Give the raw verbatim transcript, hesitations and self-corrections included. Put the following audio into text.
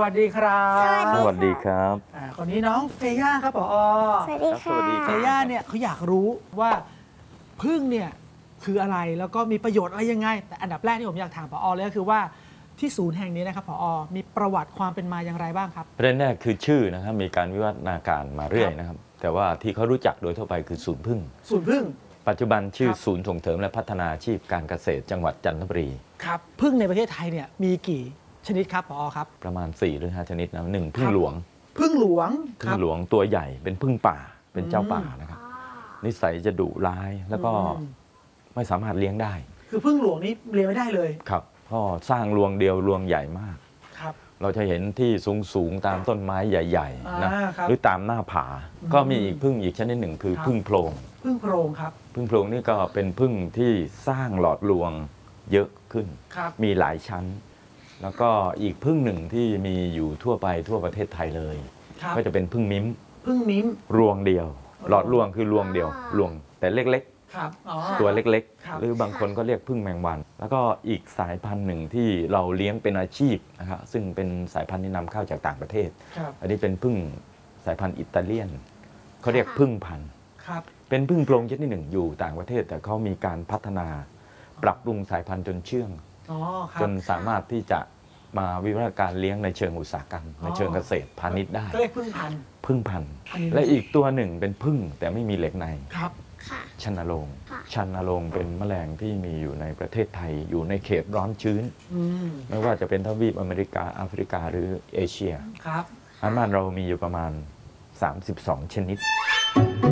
วัสดีครับสวัสดีครับคนนี้น้องเฟย่าครับผอสวัสดีค่ะเฟย่าเนี่ยเขาอยากรู้ว่าผึ้งเนี่ยคืออะไรแล้วก็มีประโยชน์อะไรยังไงแต่อันดับแรกที่ผมอยากถามผอเลยก็คือว่าที่ศูนย์แห่งนี้นะครับผอมีประวัติความเป็นมาอย่างไรบ้างครับประเด็นแรกคือชื่อนะครับมีการวิวัฒนาการมาเรื่อยนะครับแต่ว่าที่เขารู้จักโดยทั่วไปคือศูนย์ผึ้งศูนย์ผึ้งปัจจุบันชื่อศูนย์ส่งเสริมและพัฒนาอาชีพการเกษตรจังหวัดจันทบุรีครับผึ้งในประเทศไทยเนี่ยมีกี่ชนิดครับผอครับประมาณสี่หรือห้าชนิดนะหนึ่งผึ้งหลวงผึ้งหลวงผึ้งหลวงตัวใหญ่เป็นผึ้งป่าเป็นเจ้าป่านะครับนิสัยจะดุร้ายแล้วก็ไม่สามารถเลี้ยงได้คือผึ้งหลวงนี้เลี้ยงไม่ได้เลยครับก็สร้างรวงเดียวรวงใหญ่มากครับเราจะเห็นที่สูงสูงตามต้นไม้ใหญ่ๆนะหรือตามหน้าผาก็มีอีกผึ้งอีกชนิดหนึ่งคือผึ้งโพรงผึ้งโพรงครับผึ้งโพรงนี่ก็เป็นผึ้งที่สร้างหลอดรวงเยอะขึ้นมีหลายชั้นแล้วก็อีกผึ้งหนึ่งที่มีอยู่ทั่วไปทั่วประเทศไทยเลยก็จะเป็นผึ้งมิ้มผึ้งมิ้มรวงเดียวหลอดรวงคือรวงเดียวรวงแต่เล็กๆตัวเล็กๆหรือบางคนก็เรียกผึ้งแมงวันแล้วก็อีกสายพันธุ์หนึ่งที่เราเลี้ยงเป็นอาชีพนะครับซึ่งเป็นสายพันธุ์ที่นำเข้าจากต่างประเทศอันนี้เป็นผึ้งสายพันธุ์อิตาเลียนเขาเรียกผึ้งพันธุ์เป็นผึ้งโพรงชนิดหนึ่งอยู่ต่างประเทศแต่เขามีการพัฒนาปรับปรุงสายพันธุ์จนเชื่องจนสามารถที่จะมาวิวัฒนาการเลี้ยงในเชิงอุตสาหกรรมในเชิงเกษตรพาณิชย์ได้ก็เรียกผึ้งพันธุ์ผึ้งพันธุ์และอีกตัวหนึ่งเป็นผึ้งแต่ไม่มีเหล็กในครับชันนโรงชันนโรงเป็นแมลงที่มีอยู่ในประเทศไทยอยู่ในเขตร้อนชื้นไม่ว่าจะเป็นทวีปอเมริกาแอฟริกาหรือเอเชียครับอันบ้านเรามีอยู่ประมาณสามสิบสองชนิด